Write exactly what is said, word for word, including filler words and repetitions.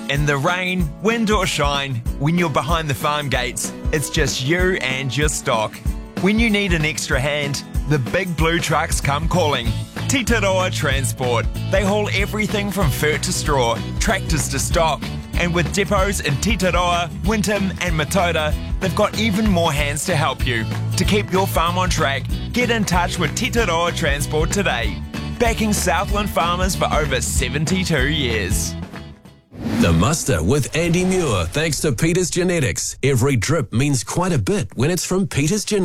In the rain, wind or shine, when you're behind the farm gates, it's just you and your stock. When you need an extra hand, the big blue trucks come calling. Titaroa Transport. They haul everything from fert to straw, tractors to stock. And with depots in Titaroa, Winton and Matoda, they've got even more hands to help you. To keep your farm on track, get in touch with Titaroa Transport today. Backing Southland farmers for over seventy-two years. The Muster with Andy Muir, thanks to Peters Genetics. Every drip means quite a bit when it's from Peters Genetics.